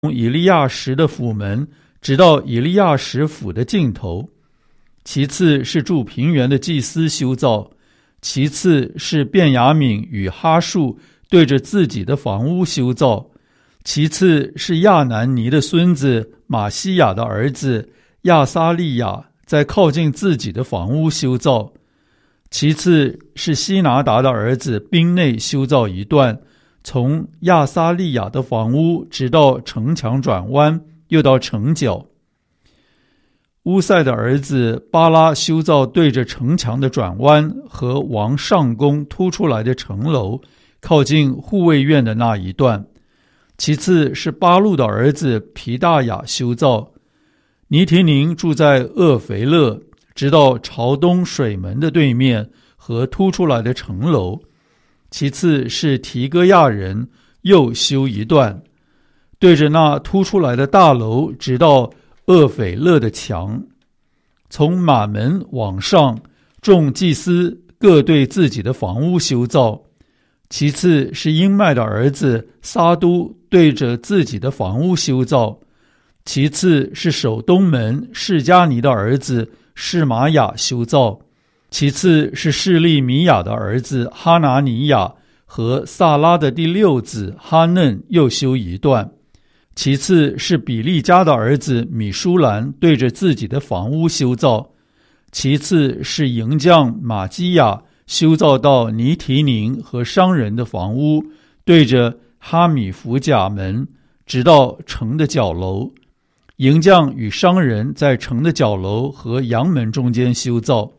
从以利亚什的府门直到以利亚什府的尽头。其次是住平原的祭司修造，其次是便雅悯与哈述对着自己的房屋修造，其次是亚南尼的孙子马西亚的儿子亚撒利亚在靠近自己的房屋修造，其次是西拿达的儿子宾内修造一段，从亚撒利亚的房屋直到城墙转弯，又到城角。乌塞的儿子巴拉修造对着城墙的转弯和王上宫突出来的城楼，靠近护卫院的那一段。其次是巴路的儿子皮大雅修造。尼提宁住在厄肥勒，直到朝东水门的对面和突出来的城楼。其次是提戈亚人又修一段，对着那突出来的大楼，直到厄斐勒的墙。从马门往上，众祭司各对自己的房屋修造。其次是英麦的儿子撒都对着自己的房屋修造。其次是守东门示迦尼的儿子示玛雅修造。其次是示利米亚的儿子哈拿尼亚和萨拉的第六子哈嫩又修一段。其次是比利家的儿子米舒兰对着自己的房屋修造。其次是营将马基亚修造到尼提宁和商人的房屋，对着哈米弗甲门，直到城的角楼。营将与商人在城的角楼和阳门中间修造。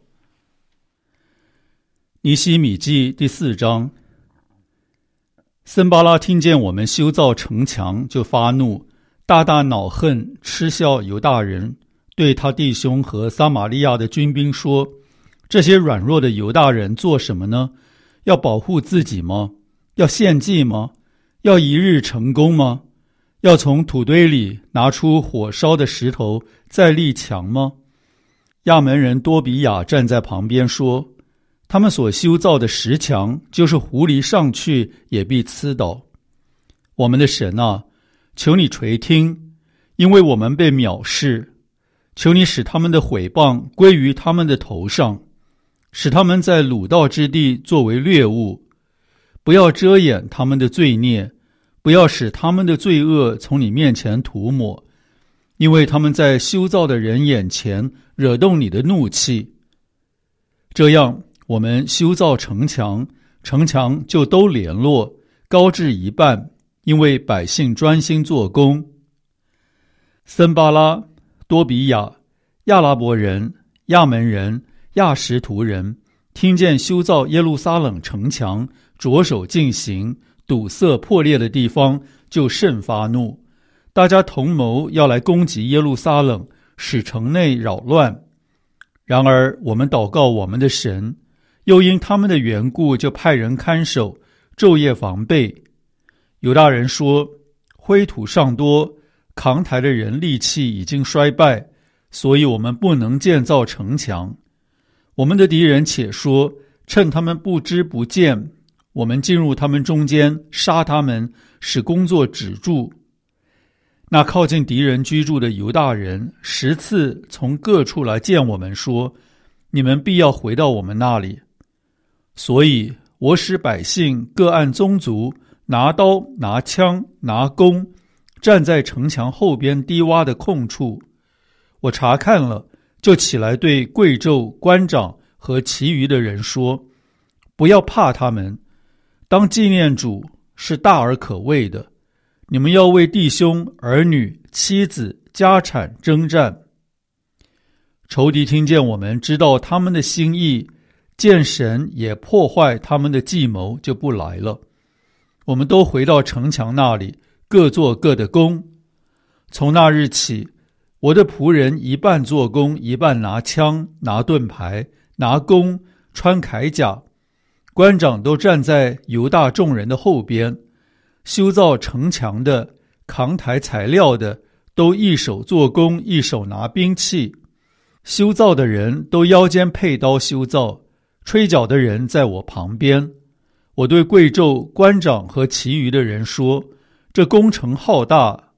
尼希米记第4章。森巴拉听见我们修造城墙，就发怒，大大恼恨，嗤笑犹大人，对他弟兄和撒玛利亚的军兵说：这些软弱的犹大人做什么呢？要保护自己吗？要献祭吗？要一日成功吗？要从土堆里拿出火烧的石头再立墙吗？亚门人多比亚站在旁边说：他们所修造的石墙，就是狐狸上去也必刺倒。我们的神啊，求你垂听，因为我们被藐视。求你使他们的毁谤归于他们的头上，使他们在鲁道之地作为掠物。不要遮掩他们的罪孽，不要使他们的罪恶从你面前涂抹，因为他们在修造的人眼前惹动你的怒气。这样我们修造城墙，城墙就都联络，高至一半，因为百姓专心做工。森巴拉、多比亚、亚拉伯人、亚门人、亚什图人听见修造耶路撒冷城墙，着手进行，堵塞破裂的地方，就甚发怒。大家同谋要来攻击耶路撒冷，使城内扰乱。然而我们祷告我们的神，又因他们的缘故，就派人看守，昼夜防备。犹大人说：灰土尚多，扛抬的人力气已经衰败，所以我们不能建造城墙。我们的敌人且说：趁他们不知不见，我们进入他们中间，杀他们，使工作止住。那靠近敌人居住的犹大人10次从各处来见我们，说：你们必要回到我们那里。所以我使百姓各按宗族，拿刀拿枪拿弓，站在城墙后边低洼的空处。我查看了，就起来对贵胄、官长和其余的人说：不要怕他们，当纪念主是大而可畏的。你们要为弟兄、儿女、妻子、家产征战。仇敌听见我们知道他们的心意，见神也破坏他们的计谋，就不来了。我们都回到城墙那里，各做各的工。从那日起，我的仆人一半做工，一半拿枪、拿盾牌、拿弓、穿铠甲。官长都站在犹大众人的后边。修造城墙的、扛抬材料的，都一手做工，一手拿兵器。修造的人都腰间佩刀修造，吹角的人在我旁边。我对贵胄、官长和其余的人说：这工程浩大，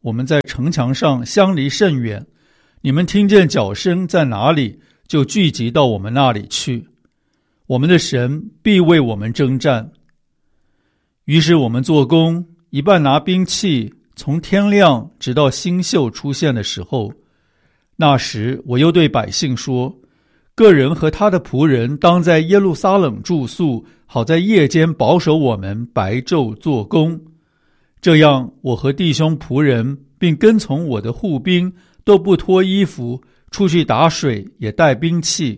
我们在城墙上相离甚远，你们听见脚声在哪里，就聚集到我们那里去。我们的神必为我们征战。于是我们做工，一半拿兵器，从天亮直到星宿出现的时候。那时我又对百姓说，个人和他的仆人当在耶路撒冷住宿，好在夜间保守我们，白昼做工。这样我和弟兄仆人并跟从我的护兵都不脱衣服，出去打水，也带兵器。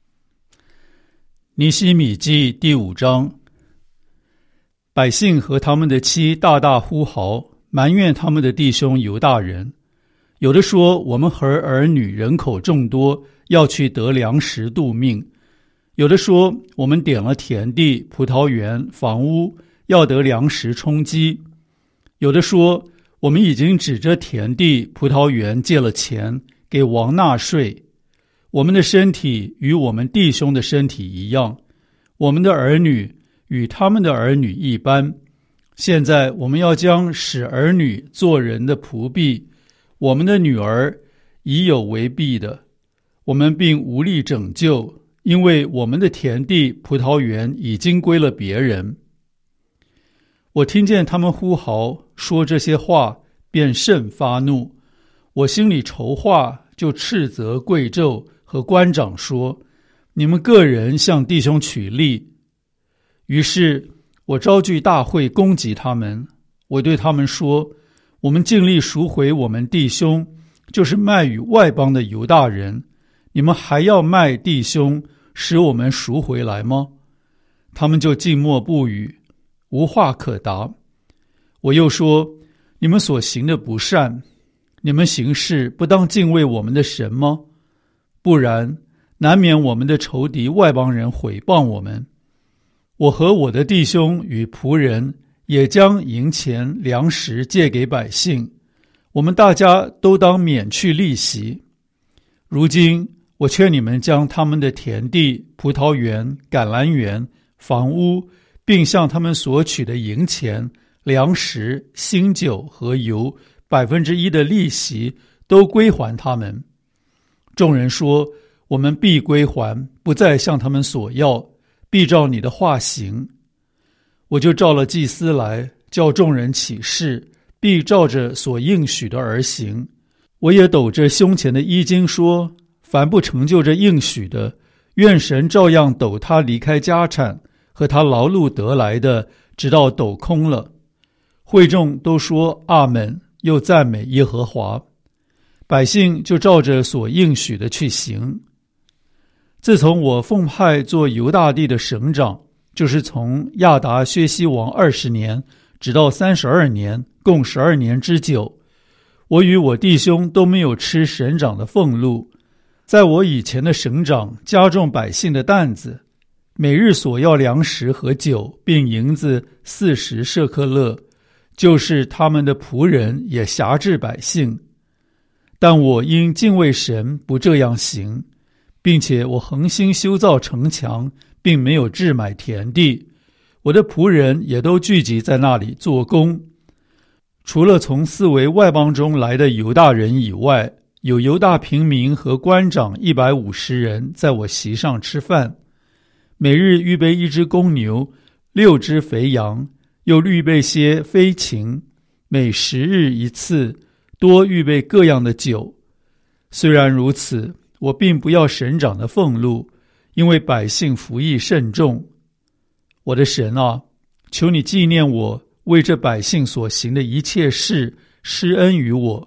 尼希米记第5章。百姓和他们的妻大大呼号，埋怨他们的弟兄犹大人。有的说，我们和儿女人口众多，要去得粮食度命。有的说，我们点了田地、葡萄园、房屋，要得粮食充饥。有的说，我们已经指着田地、葡萄园借了钱，给王纳税。我们的身体与我们弟兄的身体一样，我们的儿女与他们的儿女一般。现在我们要将使儿女做人的仆婢，我们的女儿已有为婢的，我们并无力拯救，因为我们的田地、葡萄园已经归了别人。我听见他们呼号说这些话，便甚发怒。我心里筹划，就斥责贵胄和官长说，你们个人向弟兄取利。于是我召聚大会攻击他们。我对他们说，我们尽力赎回我们弟兄，就是卖与外邦的犹大人，你们还要卖弟兄，使我们赎回来吗？他们就静默不语，无话可答。我又说，你们所行的不善，你们行事不当敬畏我们的神吗？不然，难免我们的仇敌外邦人毁谤我们。我和我的弟兄与仆人也将银钱粮食借给百姓，我们大家都当免去利息。如今我劝你们将他们的田地、葡萄园、橄榄园、房屋，并向他们索取的银钱、粮食、新酒和油1%的利息都归还他们。众人说，我们必归还，不再向他们索要，必照你的话行。我就召了祭司来，叫众人起誓，必照着所应许的而行。我也抖着胸前的衣襟说，凡不成就这应许的，愿神照样抖他离开家产和他劳碌得来的，直到抖空了。会众都说阿们，又赞美耶和华。百姓就照着所应许的去行。自从我奉派做犹大地的省长，就是从亚达薛西王20年直到32年，共12年之久，我与我弟兄都没有吃省长的俸禄。在我以前的省长加重百姓的担子，每日所要粮食和酒，并银子40舍客勒，就是他们的仆人也辖制百姓。但我因敬畏神，不这样行，并且我恒心修造城墙，并没有置买田地，我的仆人也都聚集在那里做工。除了从四围外邦中来的犹大人以外，有犹大平民和官长150人在我席上吃饭，每日预备1只公牛，6只肥羊，又预备些飞禽，每10日一次，多预备各样的酒。虽然如此，我并不要省长的俸禄，因为百姓服役甚重。我的神啊，求你纪念我为这百姓所行的一切事，施恩于我。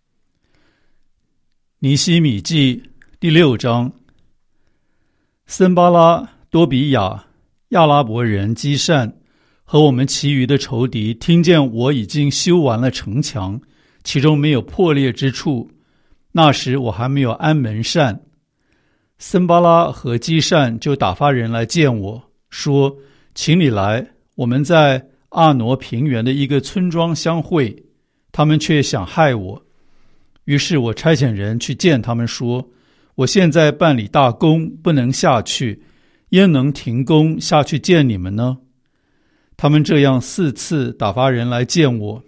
尼希米记第6章。森巴拉、多比亚、亚拉伯人基善和我们其余的仇敌听见我已经修完了城墙，其中没有破裂之处，那时我还没有安门扇。森巴拉和基善就打发人来见我，说，请你来，我们在阿挪平原的一个村庄相会，他们却想害我。于是我差遣人去见他们，说，我现在办理大工，不能下去，焉能停工下去见你们呢？他们这样4次打发人来见我，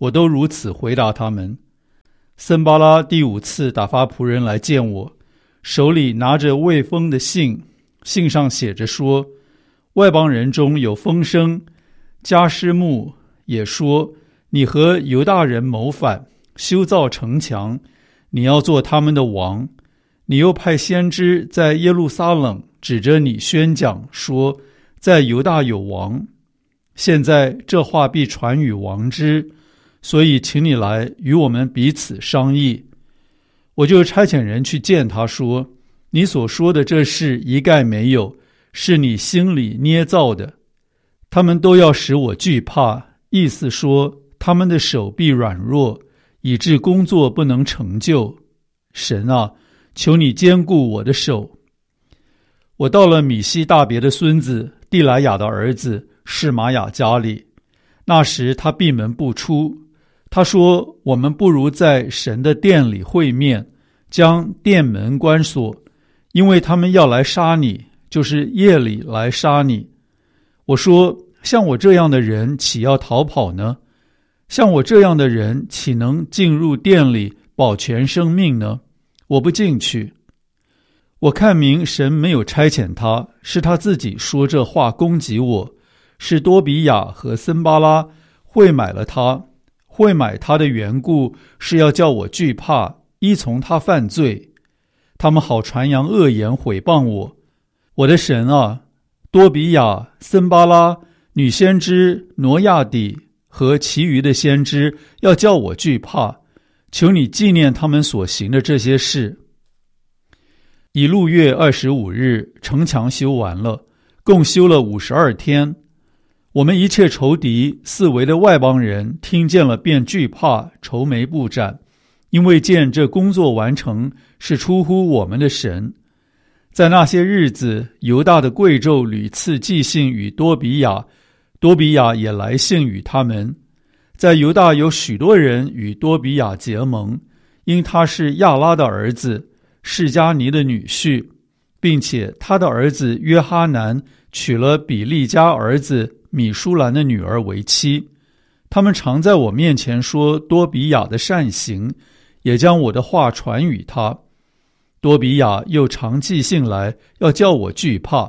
我都如此回答他们。森巴拉第5次打发仆人来见我，手里拿着未封的信，信上写着说，外邦人中有风声，迦施穆也说，你和犹大人谋反，修造城墙，你要做他们的王。你又派先知在耶路撒冷指着你宣讲，说在犹大有王。现在这话必传与王之，所以请你来与我们彼此商议。我就差遣人去见他，说，你所说的这事一概没有，是你心里捏造的。他们都要使我惧怕，意思说他们的手臂软弱，以致工作不能成就。神啊，求你坚固我的手。我到了米西大别的孙子蒂莱雅的儿子示玛雅家里，那时他闭门不出。他说，我们不如在神的殿里会面，将殿门关锁，因为他们要来杀你，就是夜里来杀你。我说，像我这样的人岂要逃跑呢？像我这样的人岂能进入殿里保全生命呢？我不进去。我看明神没有差遣他，是他自己说这话攻击我，是多比亚和森巴拉会买了他，会买他的缘故，是要叫我惧怕，依从他犯罪。他们好传扬恶言毁谤我。我的神啊，多比亚、森巴拉、女先知挪亚底和其余的先知要叫我惧怕，求你纪念他们所行的这些事。以路月25日，城墙修完了，共修了52天。我们一切仇敌四围的外邦人听见了便惧怕，愁眉不展，因为见这工作完成是出乎我们的神。在那些日子，犹大的贵胄屡次寄信与多比亚，多比亚也来信与他们。在犹大有许多人与多比亚结盟，因他是亚拉的儿子，示迦尼的女婿，并且他的儿子约哈南娶了比利家儿子米舒兰的女儿为妻。他们常在我面前说多比亚的善行，也将我的话传与他。多比亚又常寄信来，要叫我惧怕。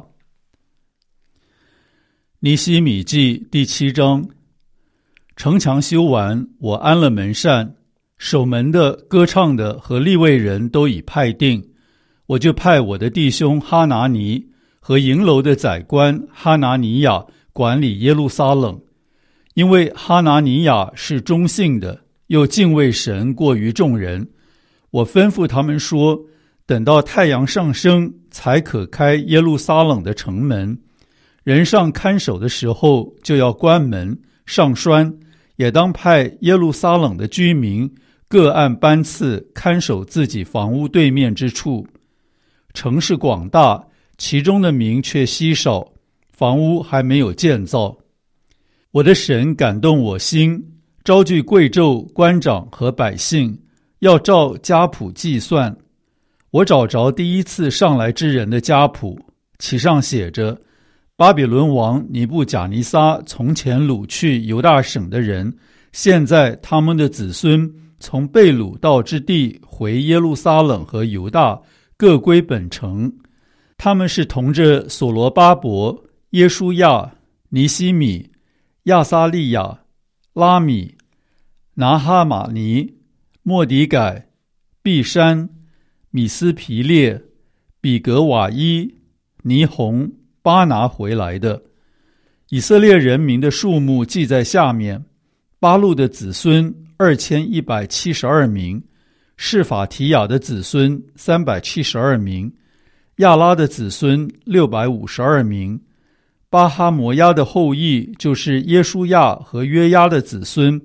尼希米记第7章。城墙修完，我安了门扇，守门的、歌唱的和利未人都已派定。我就派我的弟兄哈拿尼和营楼的宰官哈拿尼亚管理耶路撒冷，因为哈拿尼亚是忠信的，又敬畏神过于众人。我吩咐他们说，等到太阳上升，才可开耶路撒冷的城门。人上看守的时候，就要关门上栓，也当派耶路撒冷的居民各按班次看守自己房屋对面之处。城市广大，其中的民却稀少，房屋还没有建造。我的神感动我心，招聚贵胄、官长和百姓，要照家谱计算。我找着第一次上来之人的家谱，其上写着，巴比伦王尼布甲尼撒从前掳去犹大省的人，现在他们的子孙从被掳到之地回耶路撒冷和犹大，各归本城。他们是同着所罗巴伯、耶书亚、尼希米、亚撒利亚、拉米、拿哈马尼、莫迪改、毕山、米斯皮列、比格瓦伊、尼红、巴拿回来的。以色列人民的数目记在下面：巴路的子孙2172名，示法提雅的子孙372名，亚拉的子孙652名，巴哈摩亚的后裔就是耶书亚和约押的子孙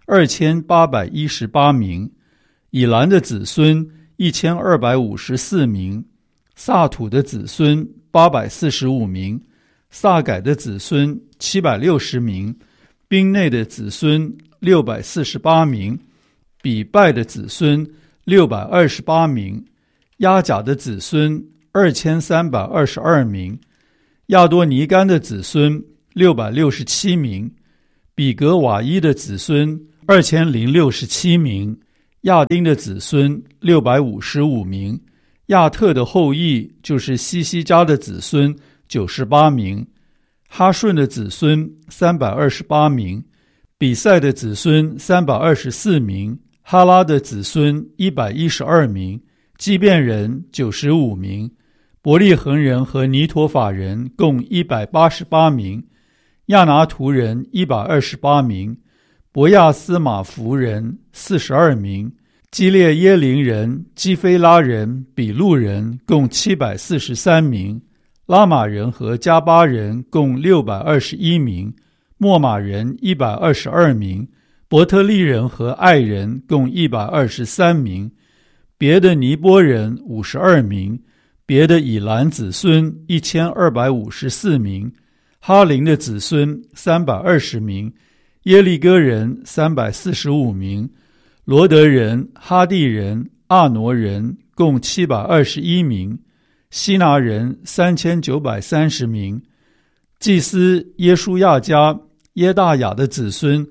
2818名，以兰的子孙1254名，萨土的子孙845名，萨改的子孙760名，宾内的子孙648名，比拜的子孙628名，亚甲的子孙2322名，亚多尼干的子孙667名，比格瓦伊的子孙 2067名，亚丁的子孙655名，亚特的后裔就是西西家的子孙98名，哈顺的子孙328名，比赛的子孙324名，哈拉的子孙112名，基遍人95名，伯利恒人和尼陀法人共188名，亚拿图人128名，伯亚斯马弗人42名，基列耶林人、基非拉人、比路人共743名，拉玛人和加巴人共621名，莫玛人122名，伯特利人和爱人共123名，别的尼波人52名，别的以兰子孙1254名，哈林的子孙320名，耶利哥人345名，罗德人、哈地人、阿挪人共721名，希拿人3930名，祭司耶书亚家耶大雅的子孙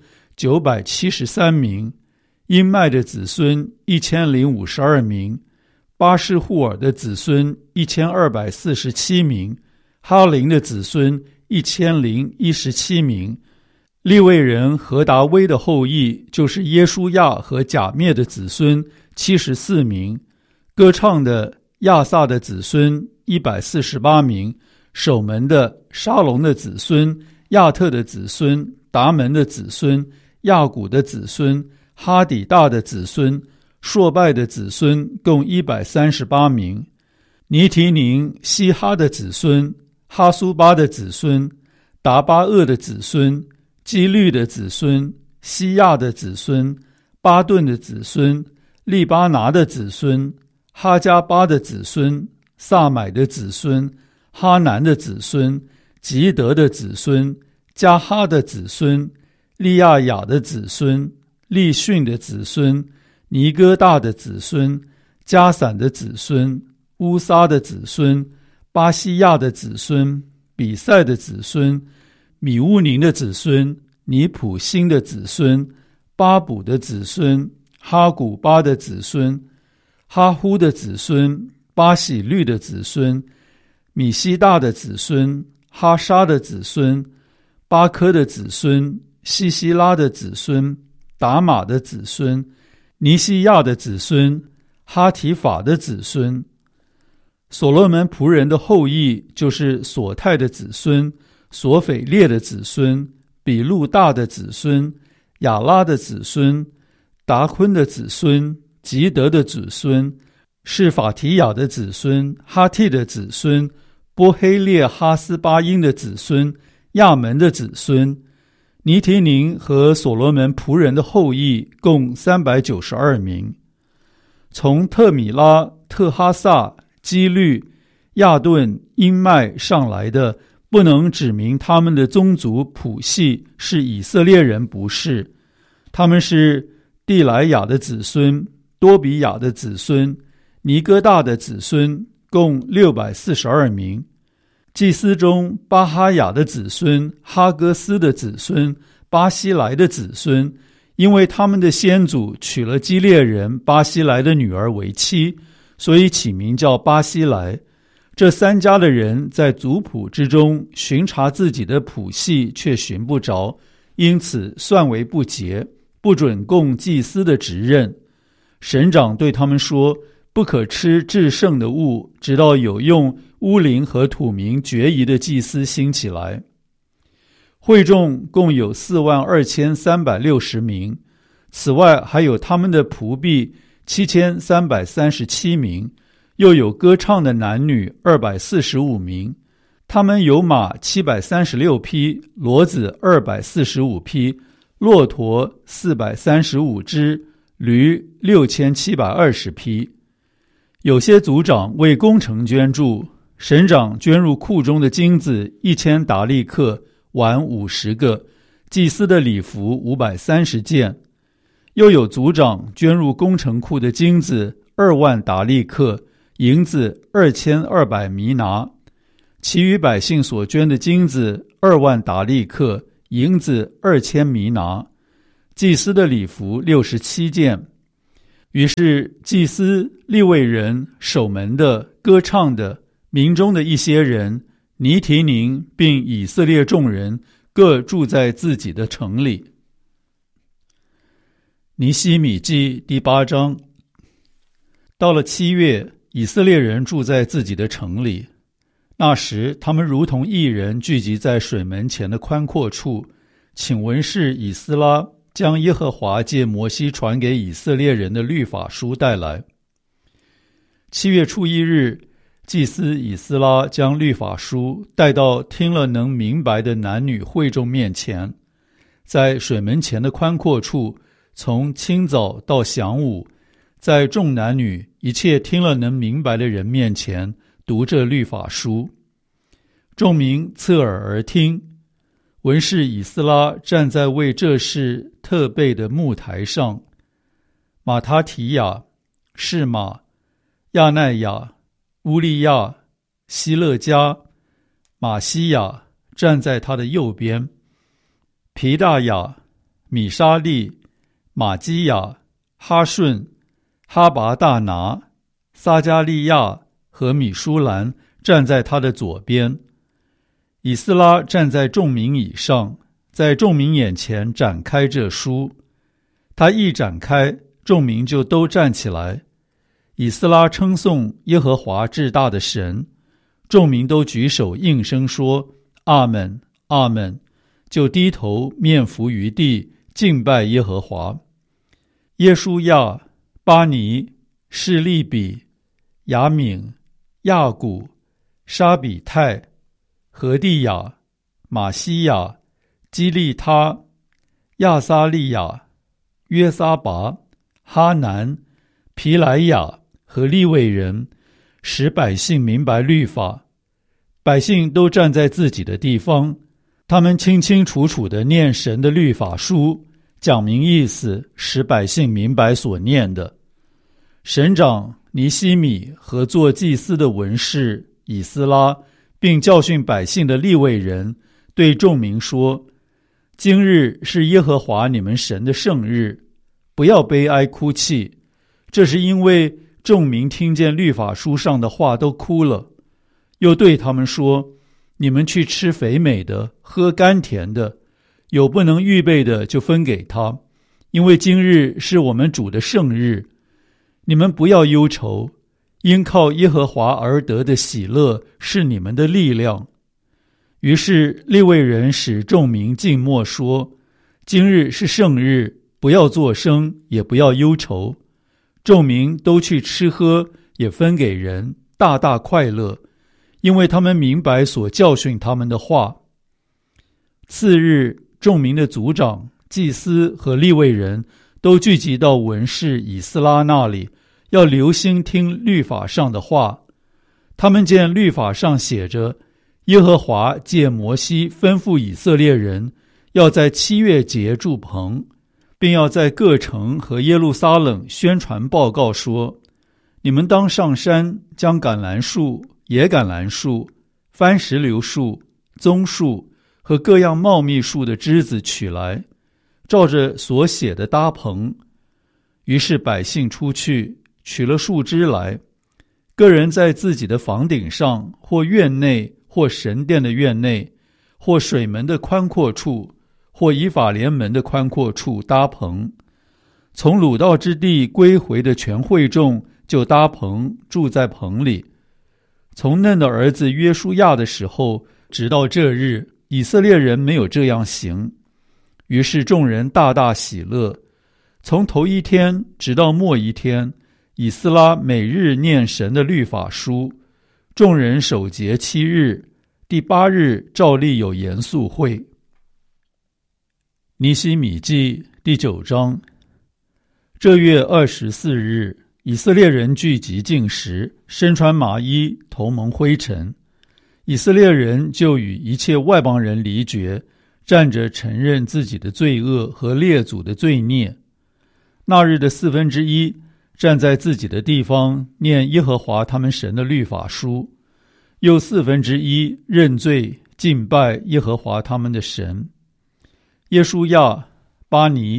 973名，因麦的子孙1052名，巴士户尔的子孙1247名，哈林的子孙1017名，利未人何达威的后裔就是耶书亚和甲篾的子孙74名，歌唱的亚萨的子孙148名，守门的沙龙的子孙，亚特的子孙，达门的子孙，亚古的子孙，哈底大的子孙，朔拜的子孙共138名，尼提宁、希哈的子孙，哈苏巴的子孙，达巴厄的子孙，基律的子孙，西亚的子孙，巴顿的子孙，利巴拿的子孙，哈加巴的子孙，萨买的子孙，哈南的子孙，吉德的子孙，加哈的子孙，利亚雅的子孙，利逊的子孙，尼哥大的子孙，加散的子孙，乌撒的子孙，巴西亚的子孙，比赛的子孙，米乌宁的子孙，尼普辛的子孙，巴卜的子孙，哈古巴的子孙，哈呼的子孙，巴喜律的子孙，米西大的子孙，哈沙的子孙，巴科的子孙，西西拉的子孙，达玛的子孙，尼西亚的子孙，哈提法的子孙。所罗门仆人的后裔就是索泰的子孙，索斐列的子孙，比路大的子孙，亚拉的子孙，达昆的子孙，吉德的子孙，是法提亚的子孙，哈替的子孙，波黑列哈斯巴因的子孙，亚门的子孙。尼提宁和所罗门仆人的后裔共392名。从特米拉、特哈萨、基律、亚顿、因麦上来的，不能指明他们的宗族谱系是以色列人，不是。他们是地莱雅的子孙，多比亚的子孙，尼哥大的子孙，共642名。祭司中巴哈雅的子孙，哈戈斯的子孙，巴西莱的子孙，因为他们的先祖娶了基列人巴西莱的女儿为妻，所以起名叫巴西莱。这三家的人在族谱之中巡查自己的谱系，却寻不着，因此算为不洁，不准供祭司的职任。省长对他们说，不可吃至圣的物，直到有用乌灵和土民决疑的祭司兴起来。会众共有42360名，此外还有他们的仆婢7337名，又有歌唱的男女245名。他们有马736匹，骡子245匹，骆驼435只，驴6720匹。有些族长为工程捐助，省长捐入库中的金子1000达利克，碗50个，祭司的礼服530件。又有族长捐入工程库的金子2万达利克，银子2200弥拿。其余百姓所捐的金子2万达利克，银子2000弥拿。 祭司的礼服67件。于是祭司、利未人、守门的、歌唱的、民中的一些人、尼提宁并以色列众人各住在自己的城里。尼希米记第8章。到了7月，以色列人住在自己的城里。那时他们如同一人聚集在水门前的宽阔处，请文士以斯拉将耶和华借摩西传给以色列人的律法书带来。7月初1日，祭司以斯拉将律法书带到听了能明白的男女会众面前，在水门前的宽阔处，从清早到晌午，在众男女一切听了能明白的人面前读这律法书。众民侧耳而听。文士以斯拉站在为这事特备的木台上，马他提亚、示玛、亚奈亚、乌利亚、希勒加、马西亚站在他的右边，皮大雅、米沙利、马基亚、哈顺、哈拔大拿、撒加利亚和米舒兰站在他的左边。以斯拉站在众民以上，在众民眼前展开这书。他一展开，众民就都站起来。以斯拉称颂耶和华至大的神，众民都举手应声说阿们，阿们，就低头面伏于地，敬拜耶和华。耶书亚、巴尼、示利比、雅敏、亚古、沙比泰、何地亚、马西亚、基利他、亚撒利亚、约撒拔、哈南、皮莱亚和利未人，使百姓明白律法。百姓都站在自己的地方，他们清清楚楚地念神的律法书，讲明意思，使百姓明白所念的。省长尼希米和做祭司的文士以斯拉，并教训百姓的利未人，对众民说：今日是耶和华你们神的圣日，不要悲哀哭泣。这是因为众民听见律法书上的话都哭了。又对他们说：你们去吃肥美的，喝甘甜的，有不能预备的就分给他，因为今日是我们主的圣日。你们不要忧愁，因靠耶和华而得的喜乐是你们的力量。于是利未人使众民静默说：今日是圣日，不要作声，也不要忧愁。众民都去吃喝，也分给人，大大快乐，因为他们明白所教训他们的话。次日，众民的族长、祭司和利未人都聚集到文士以斯拉那里，要留心听律法上的话。他们见律法上写着，耶和华借摩西吩咐以色列人，要在7月节筑棚，并要在各城和耶路撒冷宣传报告说：你们当上山，将橄榄树、野橄榄树、番石榴树、棕树和各样茂密树的枝子取来，照着所写的搭棚。于是百姓出去，取了树枝来，个人在自己的房顶上，或院内，或神殿的院内，或水门的宽阔处，或以法莲门的宽阔处搭棚。从鲁道之地归回的全会众就搭棚，住在棚里。从嫩的儿子约书亚的时候，直到这日，以色列人没有这样行。于是众人大大喜乐。从头一天直到末一天，以斯拉每日念神的律法书。众人守节7日，第8日照例有严肃会。尼希米记第9章。这月24日，以色列人聚集禁食，身穿麻衣，头蒙灰尘。以色列人就与一切外邦人离绝，站着承认自己的罪恶和列祖的罪孽。那日的1/4站在自己的地方，念耶和华他们神的律法书，又1/4认罪敬拜耶和华他们的神。耶书亚、巴尼、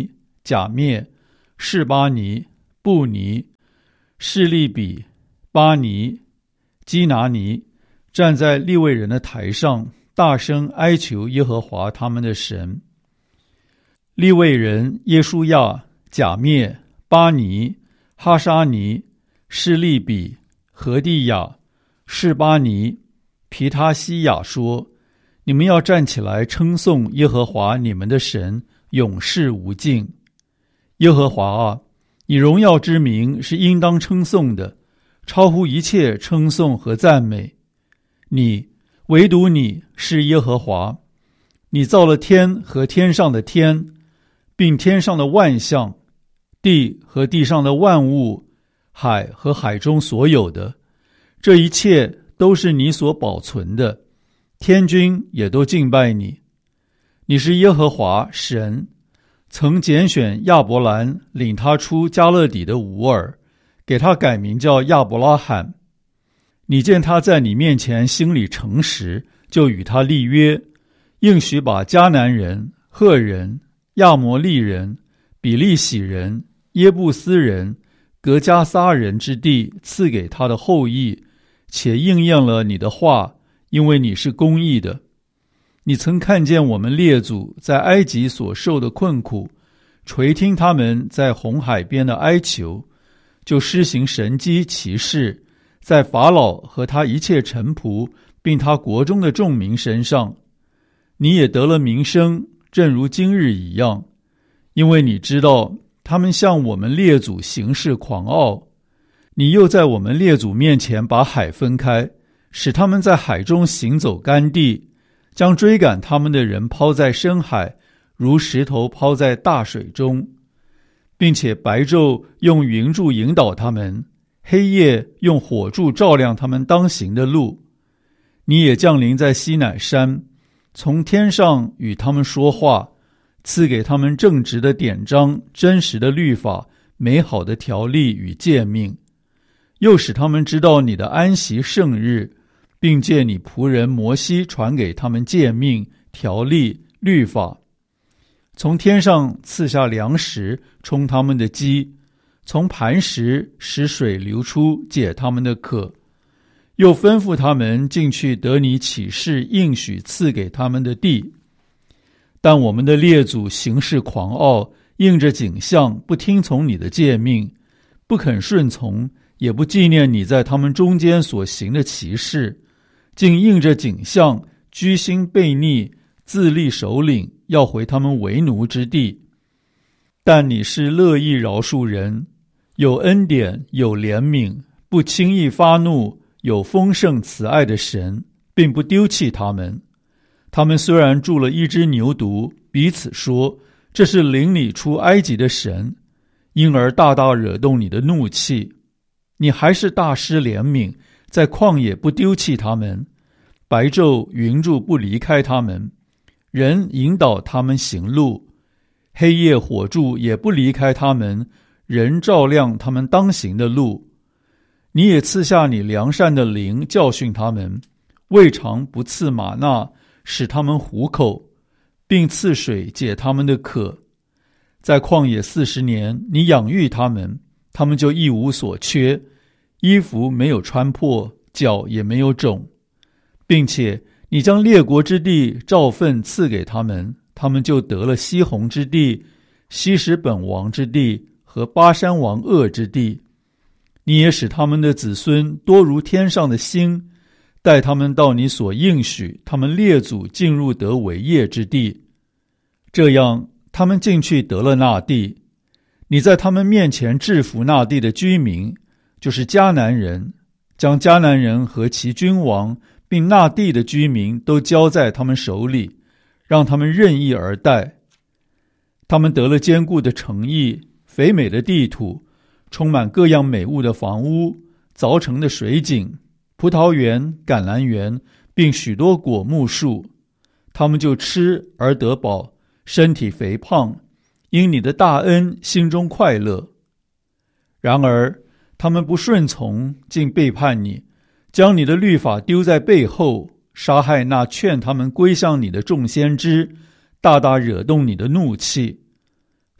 甲篾、示巴尼、布尼、示利比、巴尼、基拿尼，站在利未人的台上，大声哀求耶和华他们的神。利未人耶书亚、甲篾、巴尼、哈沙尼、示利比、何地亚、示巴尼、皮他西亚说：你们要站起来称颂耶和华你们的神，永世无尽。耶和华啊，你荣耀之名是应当称颂的，超乎一切称颂和赞美。你，唯独你是耶和华，你造了天和天上的天，并天上的万象，地和地上的万物，海和海中所有的，这一切都是你所保存的，天军也都敬拜你。你是耶和华神，曾拣选亚伯兰，领他出加勒底的吾尔，给他改名叫亚伯拉罕。你见他在你面前心里诚实，就与他立约，应许把迦南人、赫人、亚摩利人、比利洗人、耶布斯人、革迦撒人之地赐给他的后裔，且应验了你的话，因为你是公义的。你曾看见我们列祖在埃及所受的困苦，垂听他们在红海边的哀求，就施行神迹奇事，在法老和他一切臣仆并他国中的众民身上。你也得了名声，正如今日一样，因为你知道他们向我们列祖行事狂傲。你又在我们列祖面前把海分开，使他们在海中行走干地，将追赶他们的人抛在深海，如石头抛在大水中，并且白昼用云柱引导他们，黑夜用火柱照亮他们当行的路。你也降临在西乃山，从天上与他们说话，赐给他们正直的典章、真实的律法、美好的条例与诫命，又使他们知道你的安息圣日，并借你仆人摩西传给他们诫命、条例、律法。从天上赐下粮食，充他们的饥，从磐石使水流出，解他们的渴。又吩咐他们进去得你启示应许赐给他们的地。但我们的列祖行事狂傲，应着景象，不听从你的诫命，不肯顺从，也不纪念你在他们中间所行的奇事，竟应着景象，居心悖逆，自立首领，要回他们为奴之地。但你是乐意饶恕人，有恩典，有怜悯，不轻易发怒，有丰盛慈爱的神，并不丢弃他们。他们虽然住了一只牛犊，彼此说，这是领你出埃及的神，因而大大惹动你的怒气。你还是大施怜悯，在旷野不丢弃他们，白昼云柱不离开他们，人引导他们行路，黑夜火柱也不离开他们，人照亮他们当行的路。你也赐下你良善的灵，教训他们，未尝不赐玛纳，使他们糊口，并赐水解他们的渴。在旷野40年，你养育他们，他们就一无所缺，衣服没有穿破，脚也没有肿，并且你将列国之地照分赐给他们，他们就得了西宏之地、希实本王之地和巴山王噩之地。你也使他们的子孙多如天上的星，带他们到你所应许他们列祖进入得为业之地。这样他们进去得了那地。你在他们面前制服那地的居民，就是迦南人，将迦南人和其君王并那地的居民都交在他们手里，让他们任意而待。他们得了坚固的城邑，肥美的地土，充满各样美物的房屋，凿成的水井，葡萄园、橄榄园，并许多果木树。他们就吃而得饱，身体肥胖，因你的大恩心中快乐。然而他们不顺从，竟背叛你，将你的律法丢在背后，杀害那劝他们归向你的众先知，大大惹动你的怒气。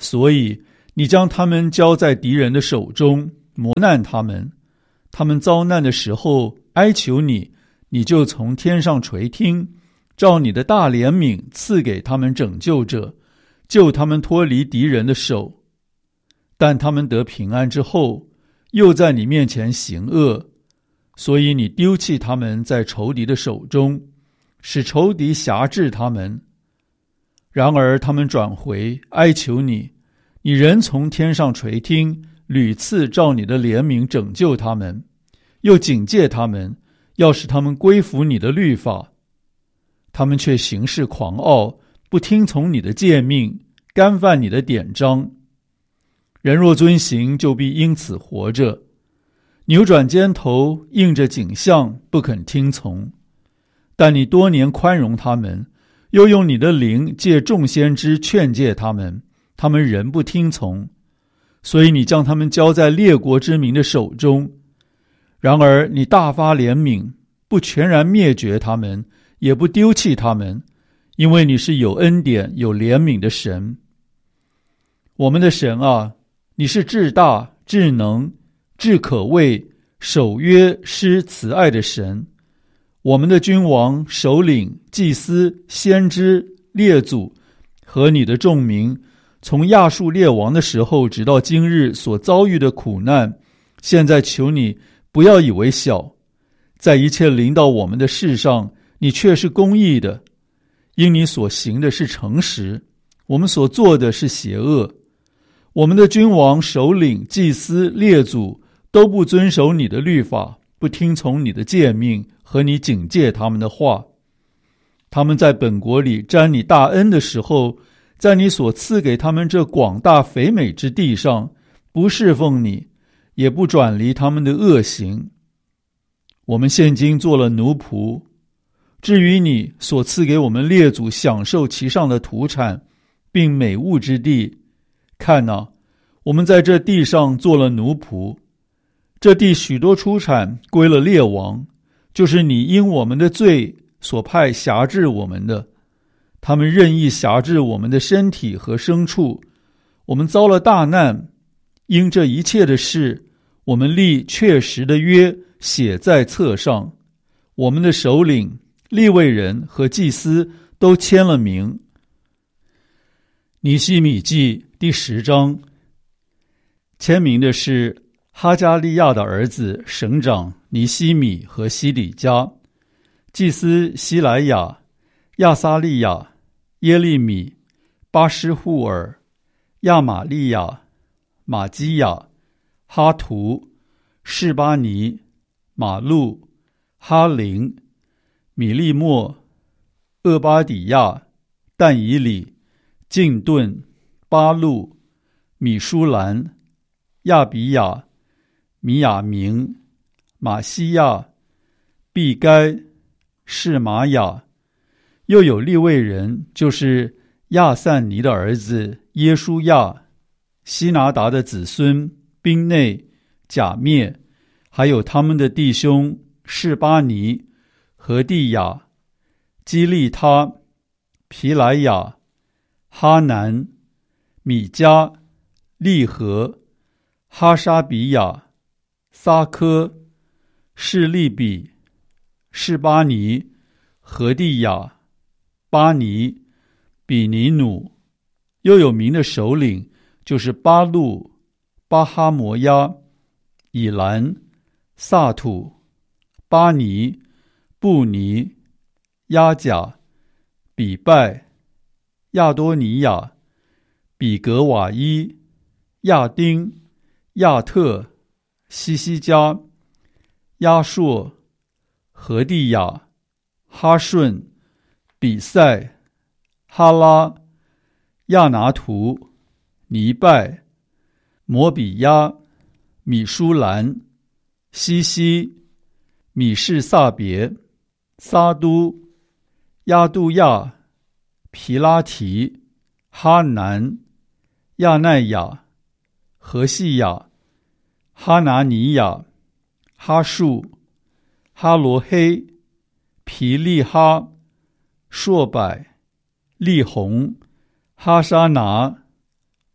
所以你将他们交在敌人的手中，磨难他们。他们遭难的时候哀求你，你就从天上垂听，照你的大怜悯赐给他们拯救者，救他们脱离敌人的手。但他们得平安之后，又在你面前行恶，所以你丢弃他们在仇敌的手中，使仇敌辖制他们。然而他们转回哀求你，你仍从天上垂听，屡次照你的怜悯拯救他们，又警戒他们，要使他们归服你的律法。他们却行事狂傲，不听从你的诫命，干犯你的典章。人若遵行，就必因此活着；扭转肩头，应着景象，不肯听从。但你多年宽容他们，又用你的灵借众先知劝诫他们，他们仍不听从。所以你将他们交在列国之民的手中。然而你大发怜悯，不全然灭绝他们，也不丢弃他们，因为你是有恩典有怜悯的神。我们的神啊，你是至大至能至可畏守约施慈爱的神。我们的君王首领祭司先知列祖和你的众民，从亚述列王的时候直到今日所遭遇的苦难，现在求你不要以为小。在一切临到我们的事上，你却是公义的，因你所行的是诚实，我们所做的是邪恶。我们的君王首领祭司列祖都不遵守你的律法，不听从你的诫命和你警戒他们的话。他们在本国里沾你大恩的时候，在你所赐给他们这广大肥美之地上，不侍奉你，也不转离他们的恶行。我们现今做了奴仆，至于你所赐给我们列祖享受其上的土产并美物之地，看哪，我们在这地上做了奴仆，这地许多出产归了列王，就是你因我们的罪所派辖制我们的。他们任意辖制我们的身体和牲畜，我们遭了大难。因这一切的事，我们立确实的约写在册上，我们的首领利未人和祭司都签了名。尼希米记第10章，签名的是哈加利亚的儿子省长尼希米和西底家，祭司希莱亚、亚撒利亚、耶利米、巴施户尔、亚玛利亚、玛基亚、哈图、示巴尼、马路、哈林、米利莫、厄巴底亚、但以里、敬顿、巴路、米舒兰、亚比亚、米亚明、马西亚、毕该、示玛雅。又有利未人，就是亚散尼的儿子耶书亚、希拿达的子孙宾内、甲灭，还有他们的弟兄示巴尼、何地亚、基利他、皮莱亚、哈南、米迦、利和、哈沙比亚、撒科、示利比、示巴尼、何地亚、巴尼、比尼努。又有名的首领，就是巴路、巴哈摩亚、以兰、萨土、巴尼、布尼、亚甲、比拜、亚多尼亚、比格瓦伊、亚丁、亚特、西西加、亚硕、何地亚、哈顺、比赛、哈拉、亚拿图、尼拜、摩比亚、米舒兰、西西、米士萨别、撒都、亚杜亚、皮拉提、哈南、亚奈亚、何西亚、哈拿尼亚、哈树、哈罗黑、皮利哈、朔柏、利红、哈沙拿、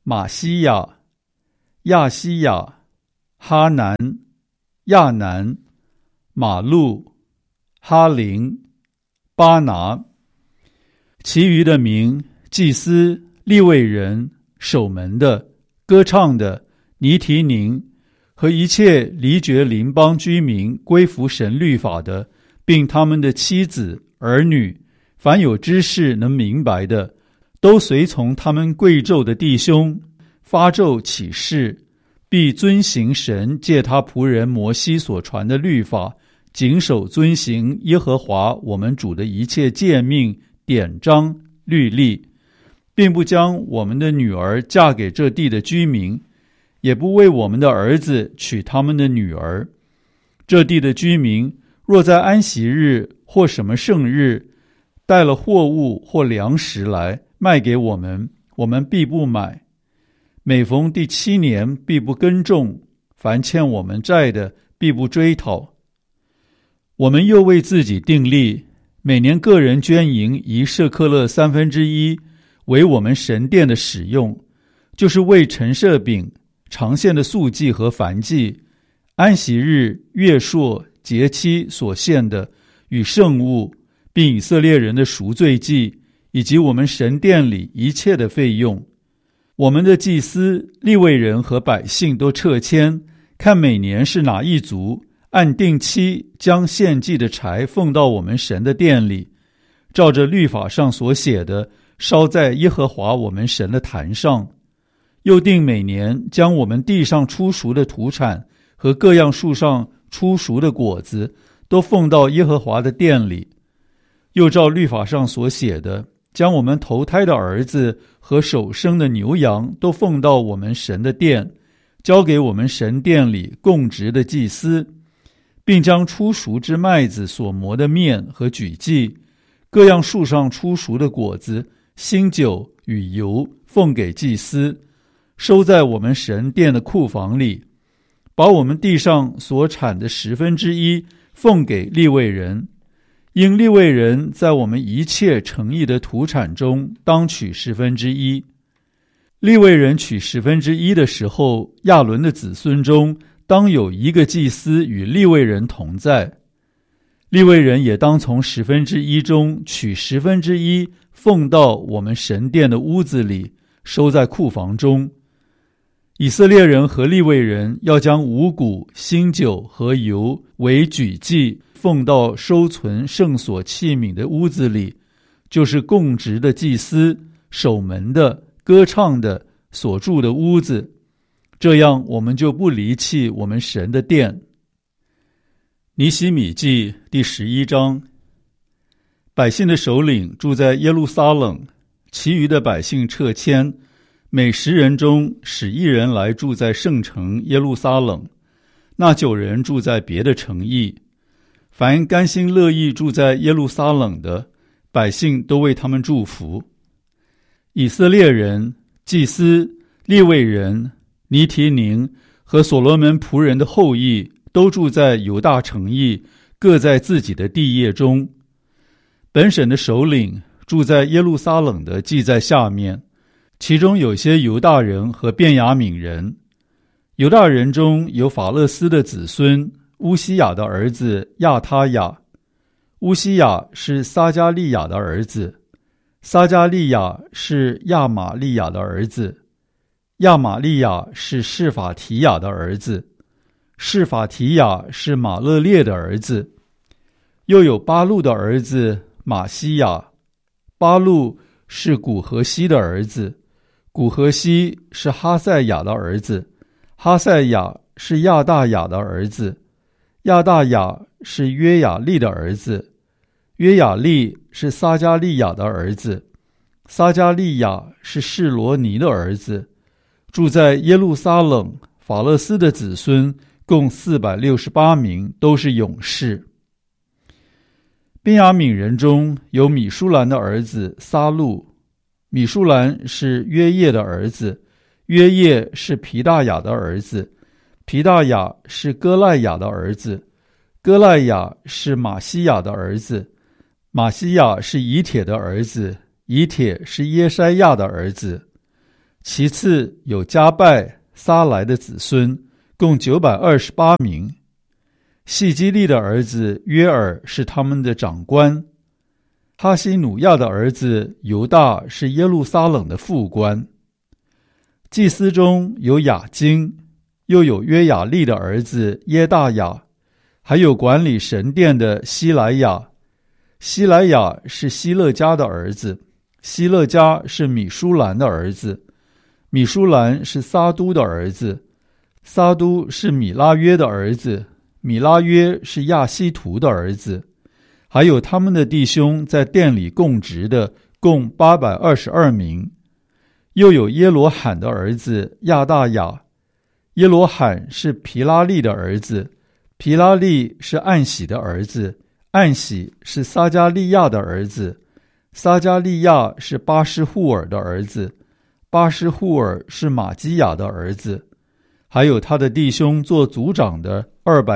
马西亚、亚西亚、哈南、亚南、马路、哈林、巴拿。其余的名，祭司、利未人、守门的、歌唱的、尼提宁和一切离绝邻邦居民归服神律法的，并他们的妻子、儿女，凡有知识能明白的，都随从他们贵胄的弟兄，发咒起誓，必遵行神借他仆人摩西所传的律法，谨守遵行耶和华我们主的一切诫命、典章、律例，并不将我们的女儿嫁给这地的居民，也不为我们的儿子娶他们的女儿。这地的居民若在安息日或什么圣日带了货物或粮食来卖给我们，我们必不买。每逢第7年必不耕种，凡欠我们债的必不追讨。我们又为自己订立，每年个人捐银1舍客勒1/3，为我们神殿的使用，就是为陈设饼、常献的素祭和燔祭、安息日、月朔、节期所献的与圣物，并以色列人的赎罪祭，以及我们神殿里一切的费用。我们的祭司、利未人和百姓都撤迁，看每年是哪一族，按定期将献祭的柴奉到我们神的殿里，照着律法上所写的，烧在耶和华我们神的坛上。又定每年将我们地上出熟的土产和各样树上出熟的果子都奉到耶和华的殿里。又照律法上所写的，将我们头胎的儿子和首生的牛羊都奉到我们神的殿，交给我们神殿里供职的祭司，并将出熟之麦子所磨的面和举祭，各样树上出熟的果子、新酒与油奉给祭司，收在我们神殿的库房里，把我们地上所产的1/10奉给利未人。因利未人在我们一切诚意的土产中当取1/10。利未人取1/10的时候，亚伦的子孙中当有一个祭司与利未人同在。利未人也当从1/10中取1/10，奉到我们神殿的屋子里，收在库房中。以色列人和利未人要将五谷、新酒和油为举祭，奉到收存圣所器皿的屋子里，就是供职的祭司、守门的、歌唱的所住的屋子。这样我们就不离弃我们神的殿。尼希米记第11章。百姓的首领住在耶路撒冷，其余的百姓撤迁，每10人中使1人来住在圣城耶路撒冷，那9人住在别的城邑。凡甘心乐意住在耶路撒冷的，百姓都为他们祝福。以色列人、祭司、利未人、尼提宁和所罗门仆人的后裔都住在犹大城邑，各在自己的地业中。本省的首领住在耶路撒冷的记在下面，其中有些犹大人和便雅悯人。犹大人中有法勒斯的子孙乌西雅的儿子亚他雅，乌西雅是撒迦利亚的儿子，撒迦利亚是亚玛利亚的儿子，亚玛利亚是示法提亚的儿子，示法提亚是马勒列的儿子。又有巴路的儿子马西亚，巴路是古何西的儿子，古何西是哈赛亚的儿子，哈赛亚是亚大雅的儿子，亚大雅是约雅利的儿子，约雅利是撒迦利亚的儿子，撒迦利亚是示罗尼的儿子。住在耶路撒冷法勒斯的子孙共468名，都是勇士。便雅悯人中有米舒兰的儿子撒路，米舒兰是约叶的儿子，约叶是皮大雅的儿子，皮大雅是哥赖雅的儿子，哥赖雅是马西亚的儿子，马西亚是以铁的儿子，以铁是耶筛亚的儿子。 其次有加拜、撒来的子孙，共928名。细基利的儿子约尔是他们的长官。哈西努亚的儿子犹大是耶路撒冷的副官。祭司中有雅金，又有约雅利的儿子耶大雅，还有管理神殿的希莱亚。希莱亚是希勒家的儿子，希勒家是米舒兰的儿子，米舒兰是撒都的儿子，撒都是米拉约的儿子，米拉约是亚希图的儿子。还有他们的弟兄在殿里供职的，共822名。又有耶罗罕的儿子亚大雅，耶罗罕是皮拉利的儿子，皮拉利是暗喜的儿子，暗喜是撒加利亚的儿子，撒加利亚是巴施户尔的儿子，巴施户尔是马基亚的儿子。还有他的弟兄做族长的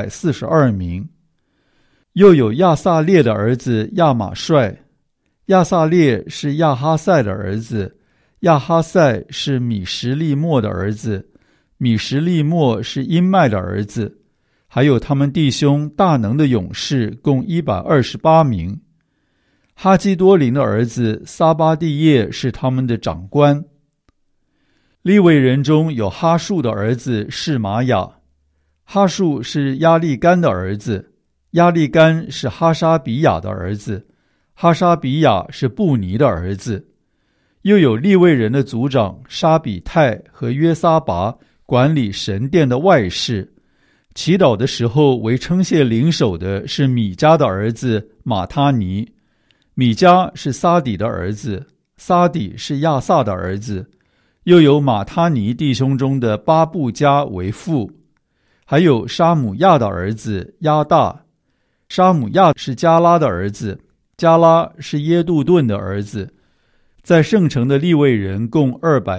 242名。又有亚撒列的儿子亚玛帅，亚撒列是亚哈赛的儿子，亚哈赛是米什利末的儿子，米什利末是因麦的儿子。还有他们弟兄大能的勇士，共128名。哈基多林的儿子撒巴蒂叶是他们的长官。利未人中有哈树的儿子是玛雅，哈树是亚利干的儿子，亚利干是哈沙比亚的儿子，哈沙比亚是布尼的儿子。又有利未人的族长沙比泰和约撒拔管理神殿的外事。祈祷的时候为称谢领首的是米迦的儿子马他尼，米迦是撒底的儿子，撒底是亚萨的儿子。又有马他尼弟兄中的巴布加为父。还有沙姆亚的儿子亚大，沙姆亚是加拉的儿子，加拉是耶杜顿的儿子。在圣城的利未人共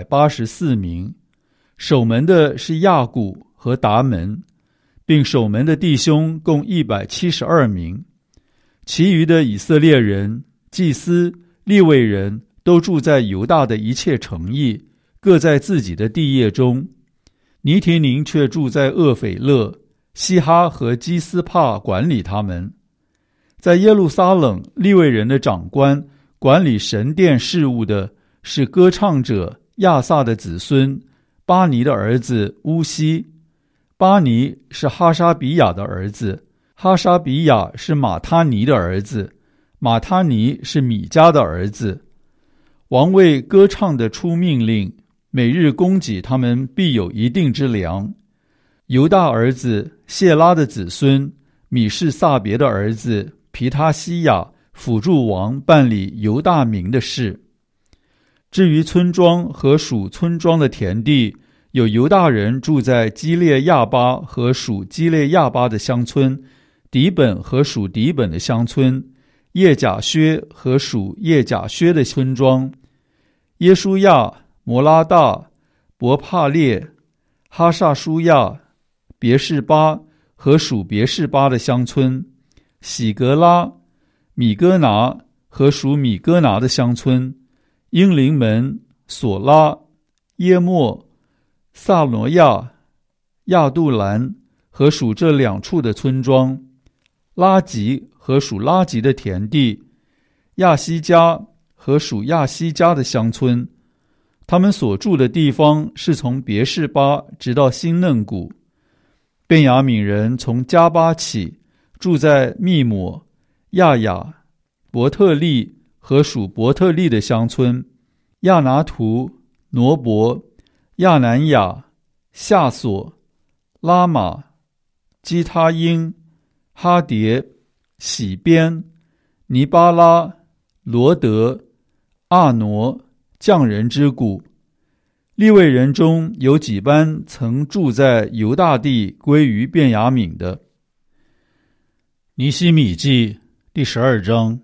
284名。守门的是亚古和达门，并守门的弟兄共172名。其余的以色列人、祭司、利未人都住在犹大的一切城邑，各在自己的地业中。尼提宁却住在厄斐勒，西哈和基斯帕管理他们。在耶路撒冷，利未人的长官管理神殿事务的是歌唱者亚萨的子孙巴尼的儿子乌西。巴尼是哈沙比亚的儿子，哈沙比亚是马他尼的儿子，马他尼是米迦的儿子。王为歌唱的出命令，每日供给他们必有一定之粮。犹大儿子谢拉的子孙米士撒别的儿子皮他西亚辅助王办理犹大民的事。至于村庄和属村庄的田地，有犹大人住在基列亚巴和属基列亚巴的乡村，底本和属底本的乡村，叶甲薛和属叶甲薛的村庄，耶书亚、摩拉大、伯帕列、哈萨舒亚、别是巴和属别是巴的乡村，喜格拉、米哥拿和属米哥拿的乡村，英灵门、索拉、耶莫、萨罗亚、亚杜兰和属这两处的村庄，拉吉和属拉吉的田地，亚西加和属亚西加的乡村。他们所住的地方是从别是巴直到新嫩谷。便雅悯人从加巴起，住在密抹、亚雅、伯特利和属伯特利的乡村，亚拿图、挪伯、亚南雅、夏索、拉玛、基他因、哈迭、喜边、尼巴拉、罗德、阿挪，匠人之谷。利未人中有几班曾住在犹大地归于便雅悯的。尼希米记第12章。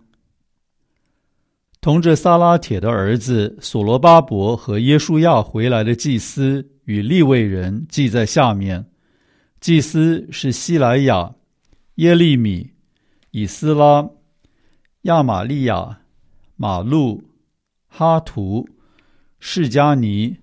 同着撒拉铁的儿子所罗巴伯和耶书亚回来的祭司与利未人记在下面。祭司是希莱亚、耶利米、以斯拉、亚玛利亚、马路、哈图、士加尼、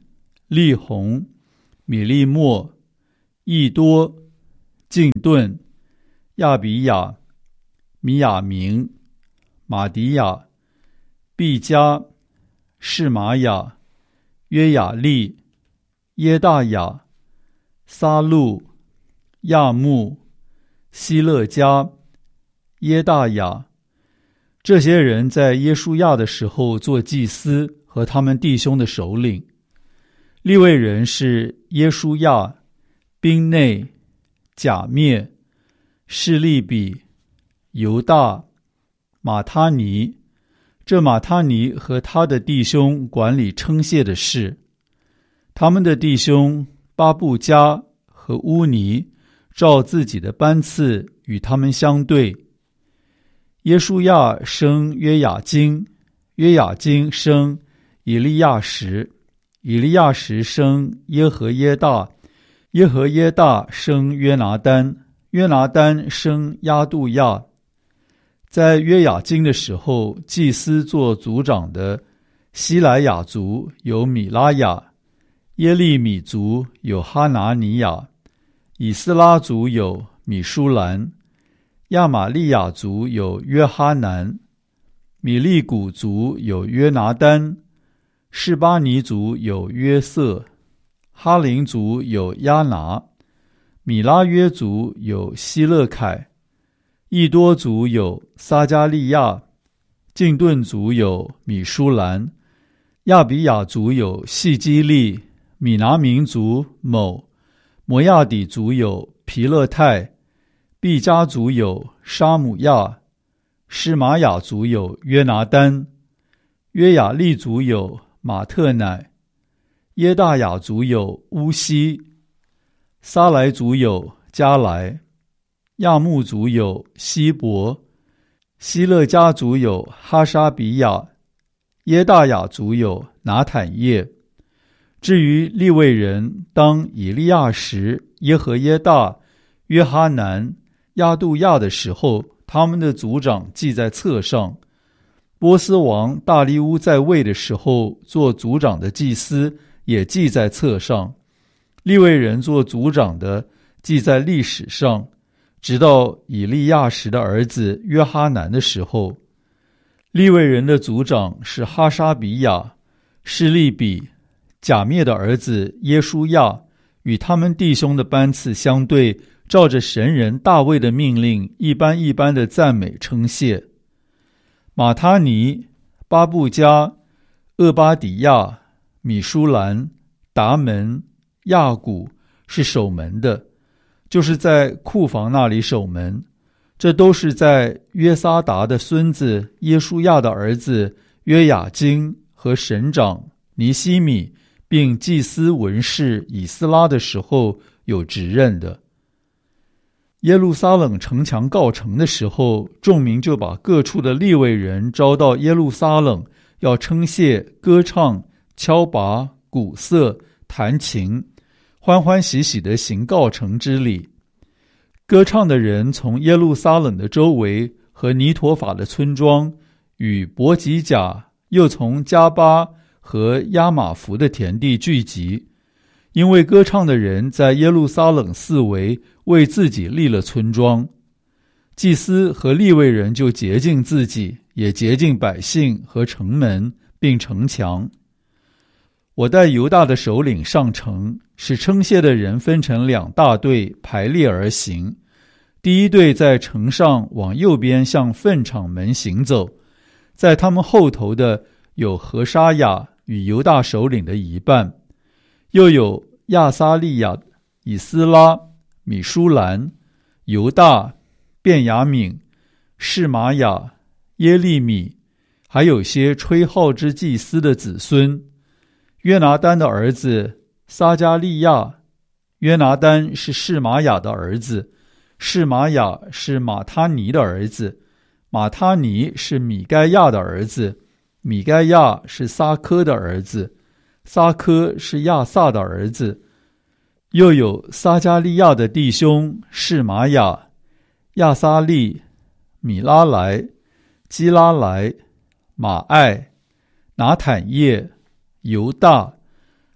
利宏、米利末、益多、敬顿、亚比雅、米亚明、马迪亚、毕加、示玛雅、约雅利、耶大雅、撒路、亚木、希勒加、耶大雅。这些人在耶书亚的时候做祭司和他们弟兄的首领。利未人是耶书亚、宾内、甲灭、示利比、犹大、马他尼。这马他尼和他的弟兄管理称谢的事。他们的弟兄巴布加和乌尼照自己的班次与他们相对。耶书亚生约雅斤，约雅斤生以利亚实，以利亚实生耶和耶大，耶和耶大生约拿单，约拿单生亚杜亚。在约雅斤的时候，祭司做族长的希莱雅族有米拉雅，耶利米族有哈拿尼亚，以斯拉族有米舒兰，亚玛利亚族有约哈南，米利古族有约拿单，示巴尼族有约瑟，哈林族有亚拿，米拉约族有希勒凯，益多族有撒加利亚，敬顿族有米舒兰，亚比雅族有细基利，米拿民族某，摩亚底族有皮勒泰，毕加族有沙姆亚，示玛雅族有约拿单，约雅利族有马特乃，耶大雅族有乌西，撒来族有加来，亚木族有希伯，希勒家族有哈沙比亚，耶大雅族有拿坦叶。至于利未人，当以利亚实、耶和耶大、约哈南、亚杜亚的时候，他们的族长记在册上。波斯王大利乌在位的时候，做族长的祭司也记在册上。利未人做族长的记在历史上，直到以利亚实的儿子约哈南的时候。利未人的族长是哈沙比亚、示利比、甲灭的儿子耶书亚，与他们弟兄的班次相对，照着神人大卫的命令，一般一般的赞美称谢。马他尼、巴布加、厄巴底亚、米舒兰、达门、亚古是守门的，就是在库房那里守门。这都是在约撒达的孙子耶书亚的儿子约雅斤和省长尼希米并祭司文士以斯拉的时候有职任的。耶路撒冷城墙告成的时候，众民就把各处的利未人招到耶路撒冷，要称谢、歌唱、敲拔、鼓瑟、弹琴，欢欢喜喜地行告成之礼。歌唱的人从耶路撒冷的周围和尼陀法的村庄与伯吉甲，又从加巴和亚玛弗的田地聚集，因为歌唱的人在耶路撒冷四围为自己立了村庄。祭司和利未人就洁净自己，也洁净百姓和城门并城墙。我带犹大的首领上城，使称谢的人分成两大队排列而行。第一队在城上往右边向粪场门行走，在他们后头的有何沙雅与犹大首领的一半，又有亚撒利亚、以斯拉、米舒兰、犹大、便雅悯、示玛雅、耶利米，还有些吹号之祭司的子孙。约拿单的儿子撒加利亚，约拿单是示玛雅的儿子，示玛雅是马他尼的儿子，马他尼是米该亚的儿子，米该亚是撒科的儿子，撒科是亚萨的儿子。又有撒加利亚的弟兄示玛雅、亚撒利、米拉莱、基拉莱、马爱、拿坦叶、犹大、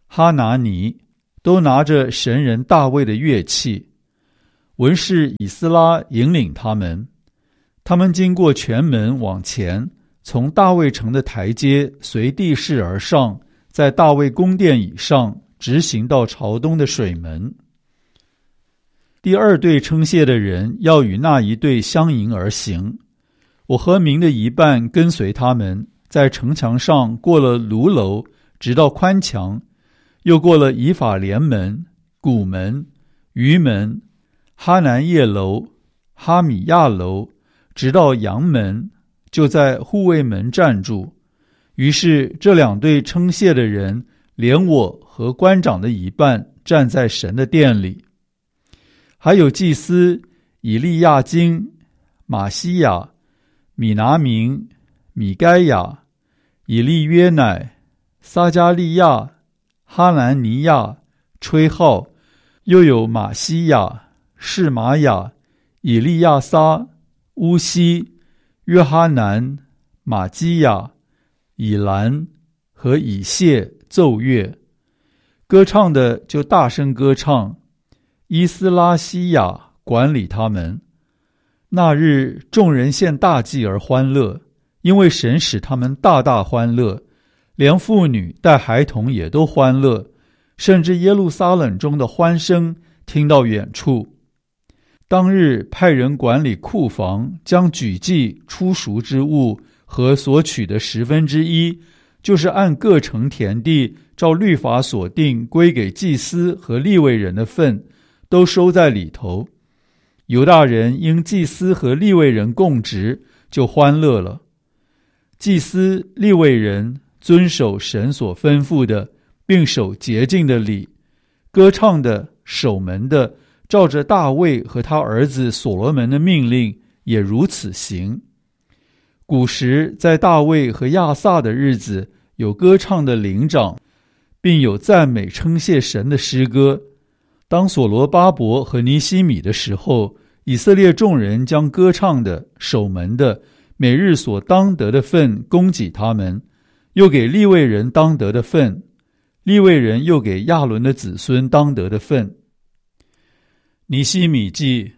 哈拿尼都拿着神人大卫的乐器，文士以斯拉引领他们。他们经过全门往前，从大卫城的台阶随地势而上，在大卫宫殿以上直行到朝东的水门。第二队称谢的人要与那一队相迎而行。我和民的一半跟随他们，在城墙上过了炉楼，直到宽墙，又过了以法莲门、古门、鱼门、哈南叶楼、哈米亚楼，直到阳门，就在护卫门站住。于是这两队称谢的人，连我和官长的一半站在神的殿里。还有祭司以利亚金、马西亚、米拿明、米该亚、以利约乃、撒加利亚、哈南尼亚吹号，又有马西亚、示玛雅、以利亚撒、乌西、约哈南、马基亚、以兰和以谢奏乐。歌唱的就大声歌唱，伊斯拉西亚管理他们。那日众人献大祭而欢乐，因为神使他们大大欢乐，连妇女带孩童也都欢乐，甚至耶路撒冷中的欢声听到远处。当日派人管理库房，将举祭出赎之物和所取的1/10，就是按各城田地照律法所定归给祭司和利未人的份，都收在里头。犹大人因祭司和利未人供职，就欢乐了。祭司、利未人遵守神所吩咐的，并守洁净的礼，歌唱的、守门的，照着大卫和他儿子所罗门的命令，也如此行。古时在大卫和亚萨的日子，有歌唱的灵长，并有赞美称谢神的诗歌。当所罗巴伯和尼西米的时候，以色列众人将歌唱的、守门的每日所当得的份供给他们，又给利未人当得的份，利未人又给亚伦的子孙当得的份。尼西米记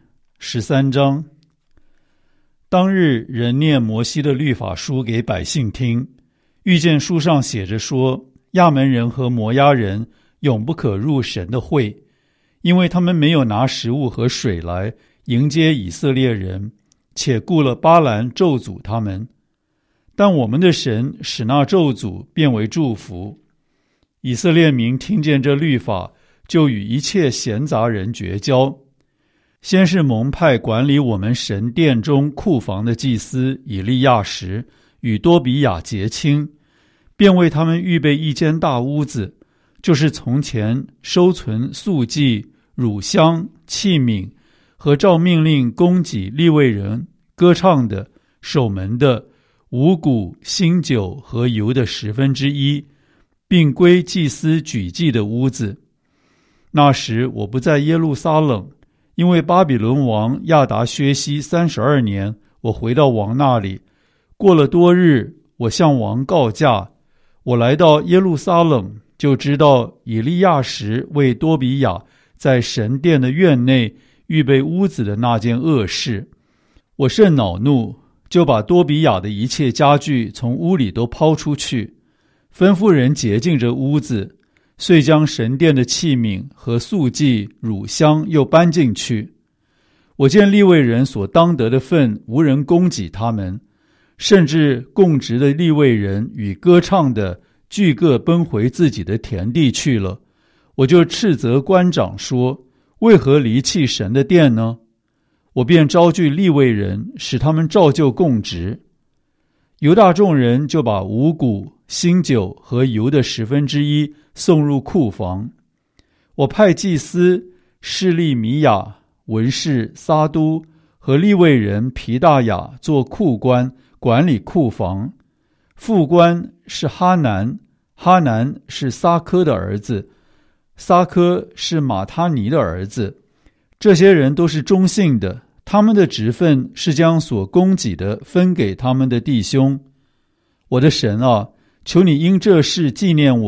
13章。当日人念摩西的律法书给百姓听，遇见书上写着说，亚门人和摩押人永不可入神的会，因为他们没有拿食物和水来迎接以色列人，且雇了巴兰咒诅他们。但我们的神使那咒诅变为祝福。以色列民听见这律法，就与一切闲杂人绝交。先是蒙派管理我们神殿中库房的祭司以利亚实与多比亚结亲，便为他们预备一间大屋子，就是从前收存素祭、乳香、器皿和照命令供给利未人、歌唱的、守门的、五谷、新酒和油的1/10，并归祭司举祭的屋子。那时我不在耶路撒冷，因为巴比伦王亚达薛西32年，我回到王那里。过了多日，我向王告假。我来到耶路撒冷，就知道以利亚实为多比亚在神殿的院内预备屋子的那件恶事。我甚恼怒，就把多比亚的一切家具从屋里都抛出去，吩咐人洁净这屋子，遂将神殿的器皿和素祭、乳香又搬进去。我见利未人所当得的份无人供给他们，甚至供职的利未人与歌唱的俱各奔回自己的田地去了。我就斥责官长说，为何离弃神的殿呢？我便招聚利未人，使他们照旧供职。犹大众人就把五谷、新酒和油的1/10送入库房。我派祭司示利米亚、文士撒都和利未人皮大雅做库官，管理库房。副官是哈南，哈南是撒科的儿子，撒科是马他尼的儿子。这些人都是忠信的，他们的职分是将所供给的分给他们的弟兄。我的神啊，求你因这事纪念我，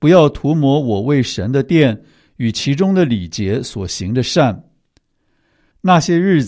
不要涂抹我为神的殿与其中的礼节所行的善。那些日子